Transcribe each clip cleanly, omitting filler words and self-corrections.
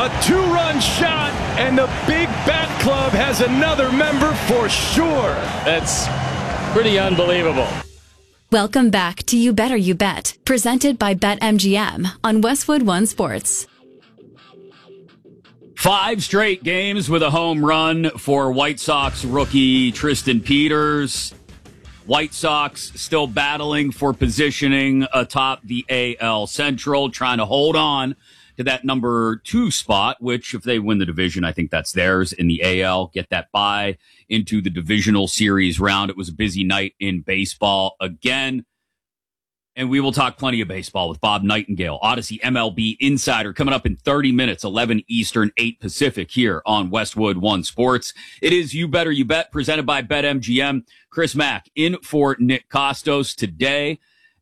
A two-run shot, and the Big Bat Club has another member for sure. That's pretty unbelievable. Welcome back to You Better You Bet, presented by BetMGM on Westwood One Sports. 5 straight games with a home run for White Sox rookie Tristan Peters. White Sox still battling for positioning atop the AL Central, trying to hold on to that number 2 spot, which if they win the division, I think that's theirs in the AL, get that bye into the divisional series round. It was a busy night in baseball again. And we will talk plenty of baseball with Bob Nightingale, Odyssey MLB Insider, coming up in 30 minutes, 11 Eastern, 8 Pacific, here on Westwood One Sports. It is You Better You Bet, presented by BetMGM. Chris Mack in for Nick Costos today.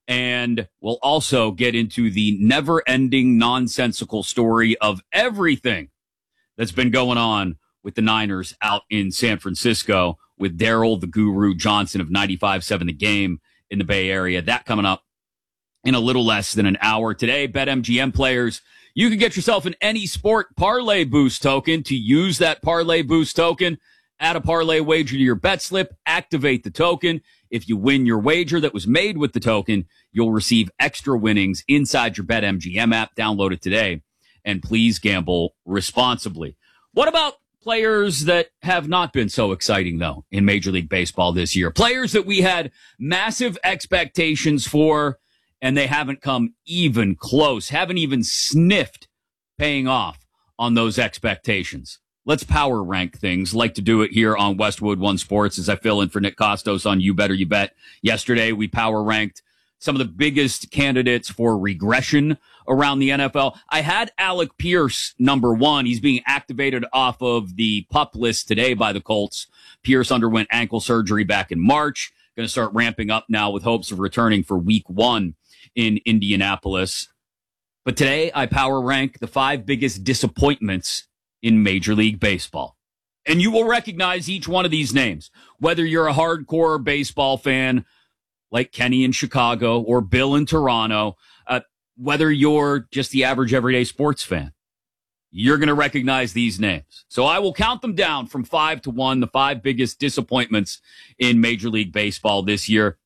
And we'll also get into the never-ending nonsensical story of everything that's been going on with the Niners out in San Francisco with Daryl the Guru Johnson of 95.7 The Game in the Bay Area. That coming up in a little less than an hour. Today, BetMGM players, you can get yourself an Any Sport Parlay Boost token. To use that Parlay Boost token, add a parlay wager to your bet slip, activate the token. If you win your wager that was made with the token, you'll receive extra winnings inside your BetMGM app. Download it today, and please gamble responsibly. What about players that have not been so exciting, though, in Major League Baseball this year? Players that we had massive expectations for, and they haven't come even close, haven't even sniffed paying off on those expectations. Let's power rank things. Like to do it here on Westwood One Sports as I fill in for Nick Costos on You Better You Bet. Yesterday, we power ranked some of the biggest candidates for regression around the NFL. I had Alec Pierce number 1. He's being activated off of the PUP list today by the Colts. Pierce underwent ankle surgery back in March. Going to start ramping up now with hopes of returning for week 1 in Indianapolis. But today, I power rank the 5 biggest disappointments in Major League Baseball. And you will recognize each one of these names, whether you're a hardcore baseball fan like Kenny in Chicago or Bill in Toronto, whether you're just the average everyday sports fan. You're going to recognize these names. So I will count them down from 5 to 1, the 5 biggest disappointments in Major League Baseball this year.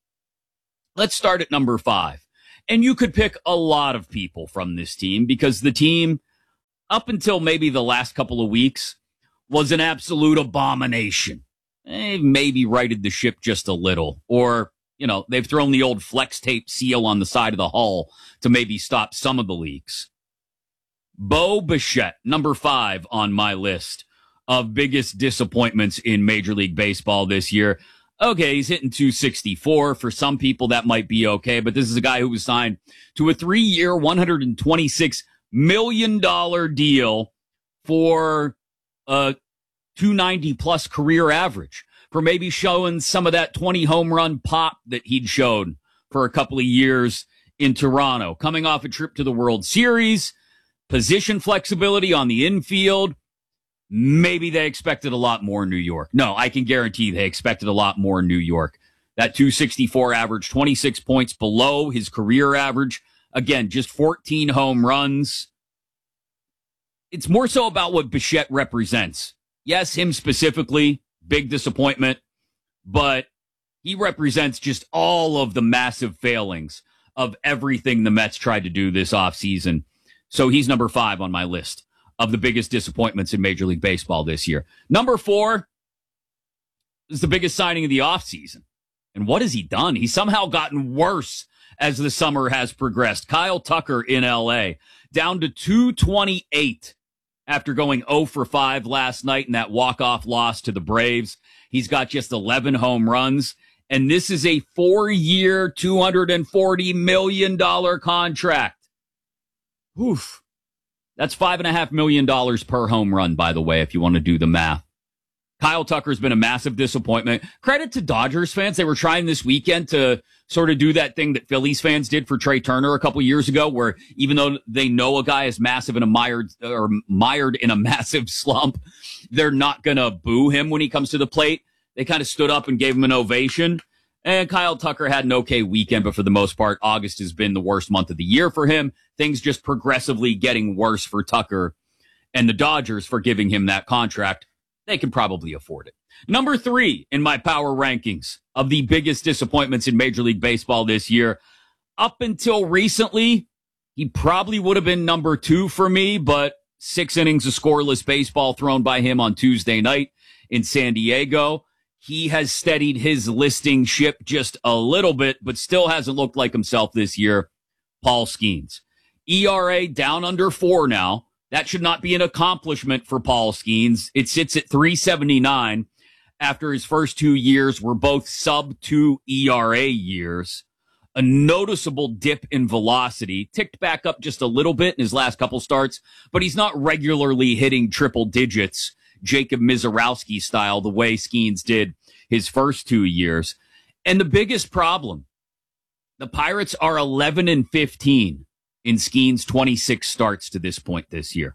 Let's start at number 5. And you could pick a lot of people from this team because the team, up until maybe the last couple of weeks, was an absolute abomination. Maybe righted the ship just a little. Or, they've thrown the old flex tape seal on the side of the hull to maybe stop some of the leaks. Bo Bichette, number 5 on my list of biggest disappointments in Major League Baseball this year. Okay, he's hitting 264. For some people, that might be okay, but this is a guy who was signed to a 3-year, $126 million deal for a 290 plus career average, for maybe showing some of that 20 home run pop that he'd showed for a couple of years in Toronto, coming off a trip to the World Series, position flexibility on the infield. Maybe they expected a lot more in New York. No, I can guarantee they expected a lot more in New York. That 264 average, 26 points below his career average. Again, just 14 home runs. It's more so about what Bichette represents. Yes, him specifically, big disappointment, but he represents just all of the massive failings of everything the Mets tried to do this offseason. So he's number 5 on my list of the biggest disappointments in Major League Baseball this year. Number 4 is the biggest signing of the offseason. And what has he done? He's somehow gotten worse as the summer has progressed. Kyle Tucker in L.A., down to 228 after going 0 for 5 last night in that walk-off loss to the Braves. He's got just 11 home runs, and this is a 4-year, $240 million contract. Oof. That's $5.5 million per home run, by the way, if you want to do the math. Kyle Tucker's been a massive disappointment. Credit to Dodgers fans. They were trying this weekend to sort of do that thing that Phillies fans did for Trey Turner a couple years ago, where even though they know a guy is massive and mired in a massive slump, they're not going to boo him when he comes to the plate. They kind of stood up and gave him an ovation. And Kyle Tucker had an okay weekend, but for the most part, August has been the worst month of the year for him. Things just progressively getting worse for Tucker and the Dodgers for giving him that contract. They can probably afford it. Number 3 in my power rankings of the biggest disappointments in Major League Baseball this year. Up until recently, he probably would have been number 2 for me, but 6 innings of scoreless baseball thrown by him on Tuesday night in San Diego. He has steadied his listing ship just a little bit, but still hasn't looked like himself this year. Paul Skeens. ERA down under 4 now. That should not be an accomplishment for Paul Skeens. It sits at 3.79 after his first 2 years were both sub-2 ERA years. A noticeable dip in velocity, ticked back up just a little bit in his last couple starts, but he's not regularly hitting triple digits, Jacob Mizorowski style, the way Skeens did his first 2 years. And the biggest problem, the Pirates are 11-15 in Skeens' 26 starts to this point this year.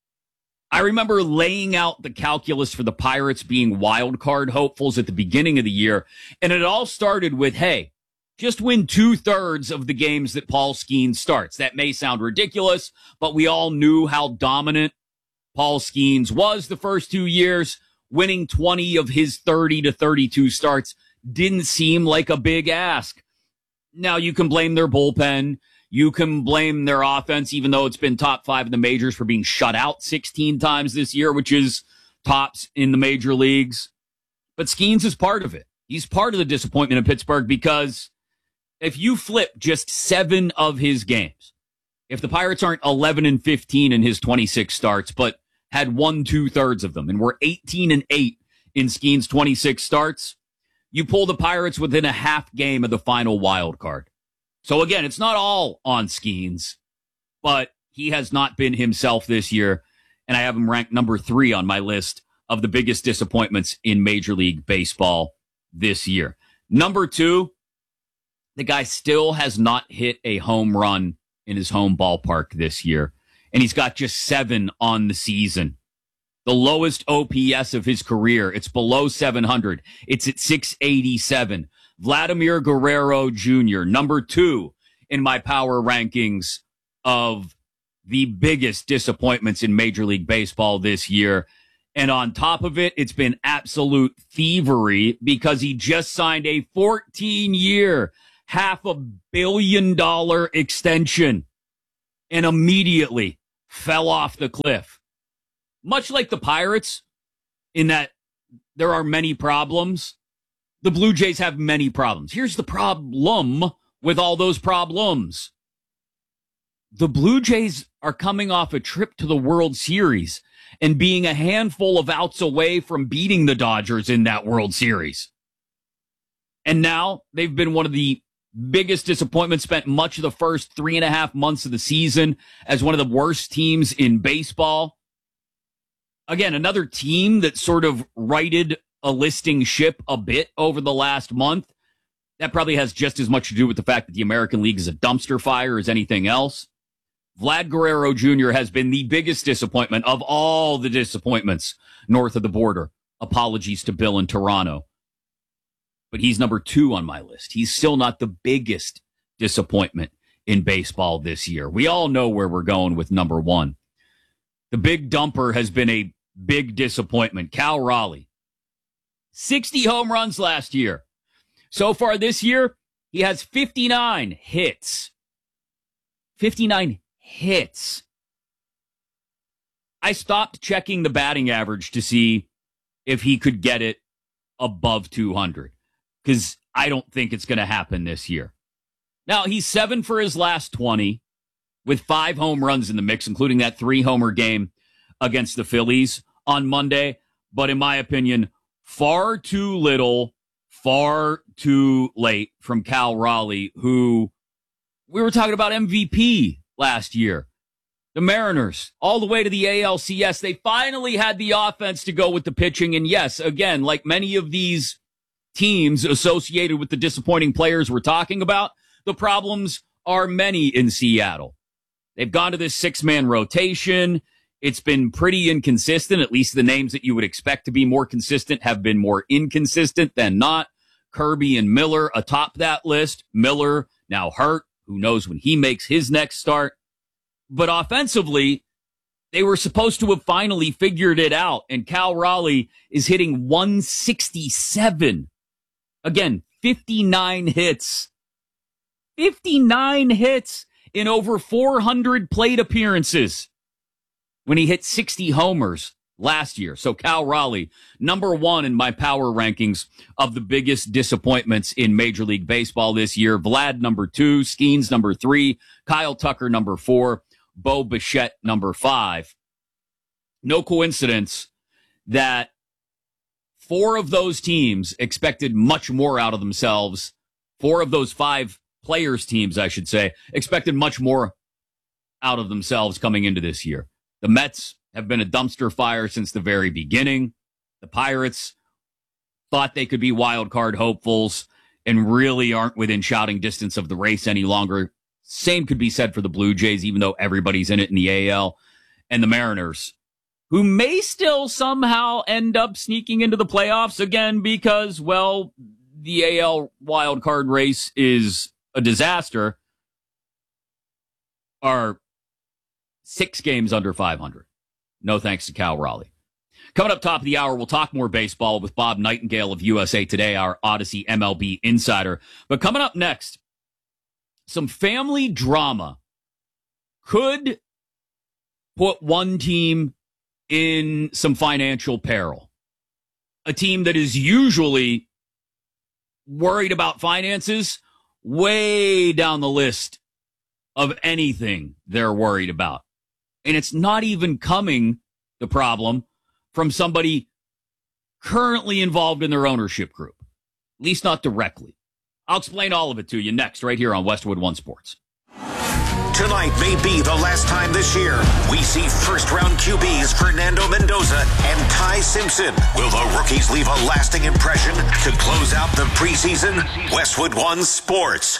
I remember laying out the calculus for the Pirates being wild card hopefuls at the beginning of the year, and it all started with, hey, just win 2/3 of the games that Paul Skeens starts. That may sound ridiculous, but we all knew how dominant Paul Skeens was the first 2 years. Winning 20 of his 30 to 32 starts didn't seem like a big ask. Now, you can blame their bullpen. You can blame their offense, even though it's been top 5 in the majors, for being shut out 16 times this year, which is tops in the major leagues. But Skeens is part of it. He's part of the disappointment in Pittsburgh because if you flip just 7 of his games, if the Pirates aren't 11-15 in his 26 starts, but had won 2/3 of them and were 18-8 in Skeens' 26 starts, you pull the Pirates within a half game of the final wild card. So again, it's not all on Skeens, but he has not been himself this year, and I have him ranked number 3 on my list of the biggest disappointments in Major League Baseball this year. Number 2, the guy still has not hit a home run in his home ballpark this year, and he's got just 7 on the season. The lowest OPS of his career. It's below 700. It's at 687. Vladimir Guerrero Jr., number 2 in my power rankings of the biggest disappointments in Major League Baseball this year. And on top of it, it's been absolute thievery because he just signed a 14-year, $500 million extension and immediately fell off the cliff. Much like the Pirates, in that there are many problems, the Blue Jays have many problems. Here's the problem with all those problems. The Blue Jays are coming off a trip to the World Series and being a handful of outs away from beating the Dodgers in that World Series. And now they've been one of the biggest disappointments, spent much of the first 3.5 months of the season as one of the worst teams in baseball. Again, another team that sort of righted a listing ship a bit over the last month. That probably has just as much to do with the fact that the American League is a dumpster fire as anything else. Vlad Guerrero Jr. has been the biggest disappointment of all the disappointments north of the border. Apologies to Bill in Toronto. But he's number 2 on my list. He's still not the biggest disappointment in baseball this year. We all know where we're going with number 1. The big dumper has been a big disappointment. Cal Raleigh. 60 home runs last year. So far this year, he has 59 hits. 59 hits. I stopped checking the batting average to see if he could get it above 200, because I don't think it's going to happen this year. Now, he's 7 for his last 20 with 5 home runs in the mix, including that 3-homer game against the Phillies on Monday. But in my opinion, far too little, far too late from Cal Raleigh, who we were talking about MVP last year. The Mariners, all the way to the ALCS, they finally had the offense to go with the pitching. And yes, again, like many of these teams associated with the disappointing players we're talking about, the problems are many in Seattle. They've gone to this 6-man rotation. It's been pretty inconsistent. At least the names that you would expect to be more consistent have been more inconsistent than not. Kirby and Miller atop that list. Miller now hurt. Who knows when he makes his next start? But offensively, They were supposed to have finally figured it out, and Cal Raleigh is hitting 167. Again, 59 hits. 59 hits in over 400 plate appearances when he hit 60 homers last year. So Cal Raleigh, number one in my power rankings of the biggest disappointments in Major League Baseball this year. Vlad, number 2. Skeens, number 3. Kyle Tucker, number 4. Bo Bichette, number 5. No coincidence that 4 of those teams expected much more out of themselves. 4 of those 5 players' teams, I should say, expected much more out of themselves coming into this year. The Mets have been a dumpster fire since the very beginning. The Pirates thought they could be wild card hopefuls and really aren't within shouting distance of the race any longer. Same could be said for the Blue Jays, even though everybody's in it in the AL. And the Mariners, who may still somehow end up sneaking into the playoffs again because, well, the AL wild card race is a disaster, are 6 games under 500. No thanks to Cal Raleigh. Coming up top of the hour, we'll talk more baseball with Bob Nightingale of USA Today, our Odyssey MLB insider. But coming up next, some family drama could put one team in some financial peril. A team that is usually worried about finances, way down the list of anything they're worried about. And it's not even coming, the problem, from somebody currently involved in their ownership group. At least not directly. I'll explain all of it to you next, right here on Westwood One Sports. Tonight may be the last time this year we see first-round QBs Fernando Mendoza and Ty Simpson. Will the rookies leave a lasting impression to close out the preseason? Westwood One Sports.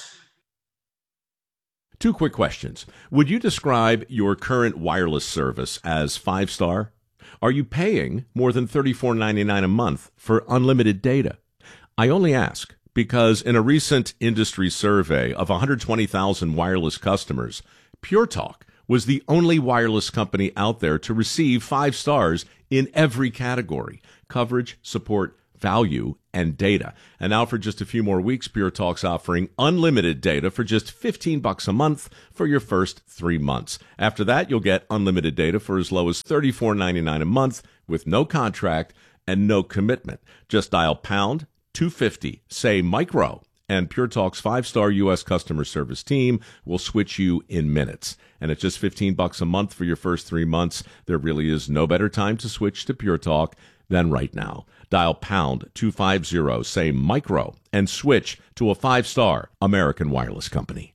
2 quick questions. Would you describe your current wireless service as 5-star? Are you paying more than $34.99 a month for unlimited data? I only ask because in a recent industry survey of 120,000 wireless customers, Pure Talk was the only wireless company out there to receive 5 stars in every category: coverage, support, value, and data. And now for just a few more weeks, Pure Talk's offering unlimited data for just $15 a month for your first 3 months. After that, you'll get unlimited data for as low as $34.99 a month with no contract and no commitment. Just dial pound 250, say micro, and Pure Talk's 5-star U.S. customer service team will switch you in minutes. And at just $15 a month for your first 3 months, there really is no better time to switch to Pure Talk than right now. Dial pound 250, say micro, and switch to a 5-star American wireless company.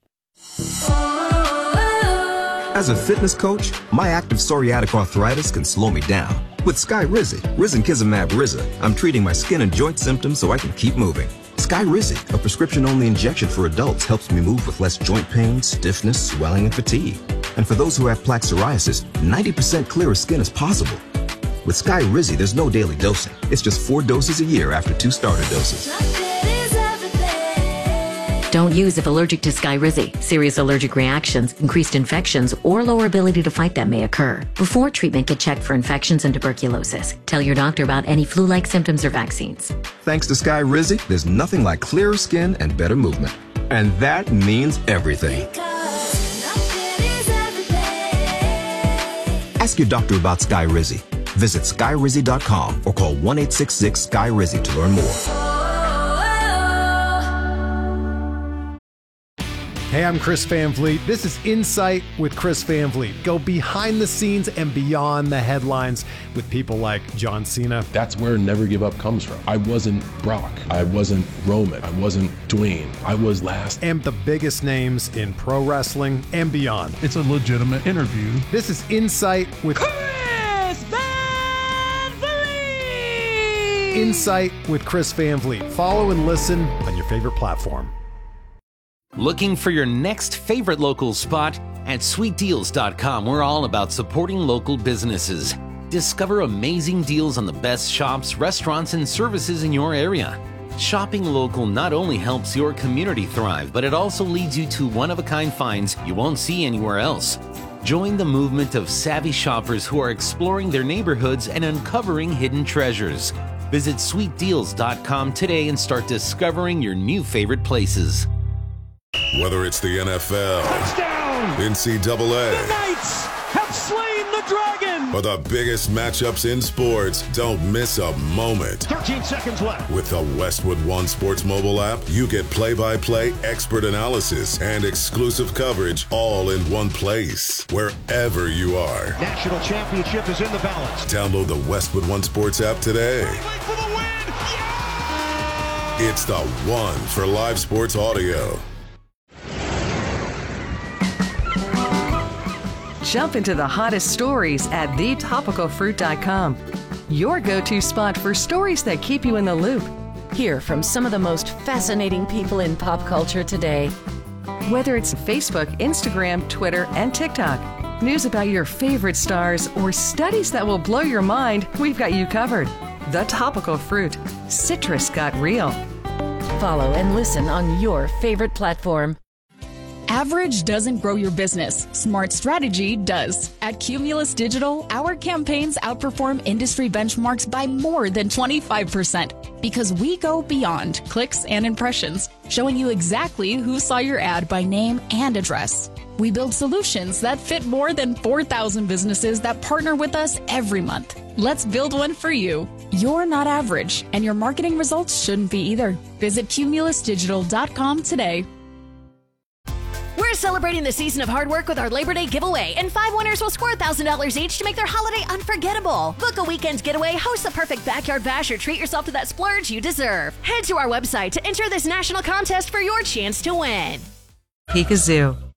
As a fitness coach, my active psoriatic arthritis can slow me down. With Skyrizi, Risankizumab Riza, I'm treating my skin and joint symptoms so I can keep moving. Skyrizi, a prescription-only injection for adults, helps me move with less joint pain, stiffness, swelling, and fatigue. And for those who have plaque psoriasis, 90% clearer skin is possible. With Skyrizi, there's no daily dosing. It's just 4 doses a year after 2 starter doses. Don't use if allergic to Skyrizi. Serious allergic reactions, increased infections, or lower ability to fight them may occur. Before treatment, get checked for infections and tuberculosis. Tell your doctor about any flu-like symptoms or vaccines. Thanks to Skyrizi, there's nothing like clearer skin and better movement. And that means everything. Ask your doctor about Skyrizi. Visit Skyrizi.com or call 1-866-SKY-RIZI to learn more. Hey, I'm Chris Van Vliet. This is Insight with Chris Van Vliet. Go behind the scenes and beyond the headlines with people like John Cena. That's where Never Give Up comes from. I wasn't Brock. I wasn't Roman. I wasn't Dwayne. I was last. And the biggest names in pro wrestling and beyond. It's a legitimate interview. This is Insight with Chris Van Vliet. Insight with Chris Van Vliet. Follow and listen on your favorite platform. Looking for your next favorite local spot? At sweetdeals.com, we're all about supporting local businesses. Discover amazing deals on the best shops, restaurants, and services in your area. Shopping local not only helps your community thrive, but it also leads you to one-of-a-kind finds you won't see anywhere else. Join the movement of savvy shoppers who are exploring their neighborhoods and uncovering hidden treasures. Visit sweetdeals.com today and start discovering your new favorite places. Whether it's the NFL, Touchdown! NCAA, The Knights have slain the dragon! or the biggest matchups in sports, don't miss a moment. 13 seconds left. With the Westwood One Sports mobile app, you get play-by-play expert analysis and exclusive coverage all in one place, wherever you are. National championship is in the balance. Download the Westwood One Sports app today. For the win! Yeah! It's the one for live sports audio. Jump into the hottest stories at thetopicalfruit.com. Your go-to spot for stories that keep you in the loop. Hear from some of the most fascinating people in pop culture today. Whether it's Facebook, Instagram, Twitter, and TikTok, news about your favorite stars, or studies that will blow your mind, we've got you covered. The Topical Fruit. Citrus got real. Follow and listen on your favorite platform. Average doesn't grow your business. Smart strategy does. At Cumulus Digital, our campaigns outperform industry benchmarks by more than 25% because we go beyond clicks and impressions, showing you exactly who saw your ad by name and address. We build solutions that fit more than 4,000 businesses that partner with us every month. Let's build one for you. You're not average, and your marketing results shouldn't be either. Visit cumulusdigital.com today. We're celebrating the season of hard work with our Labor Day giveaway, and 5 winners will score $1,000 each to make their holiday unforgettable. Book a weekend getaway, host the perfect backyard bash, or treat yourself to that splurge you deserve. Head to our website to enter this national contest for your chance to win. Peekazoo.